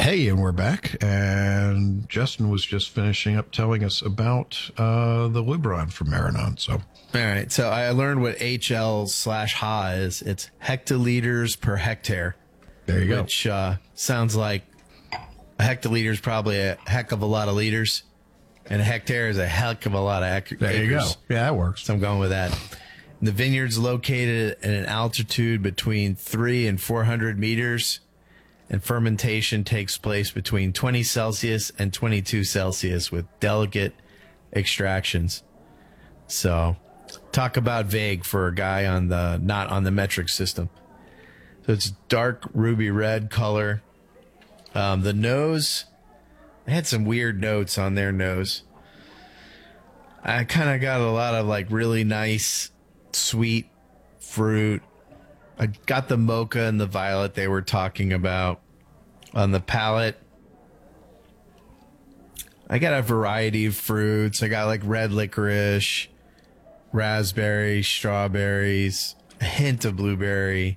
Hey, and we're back. And Justin was just finishing up telling us about the Libron from Maranon. So, all right. So I learned what HL/HA is. It's hectoliters per hectare. there you go. Which sounds like a hectoliter is probably a heck of a lot of liters, and a hectare is a heck of a lot of acres. There you go. Yeah, that works. So I'm going with that. The vineyard's located at an altitude between 300 and 400 meters, and fermentation takes place between 20 Celsius and 22 Celsius with delicate extractions. So talk about vague for a guy on the not on the metric system. So it's dark ruby red color. The nose, they had some weird notes on their nose. I kind of got a lot of like really nice sweet fruit. I got the mocha and the violet they were talking about. On the palate, I got a variety of fruits. I got like red licorice, raspberry, strawberries, a hint of blueberry,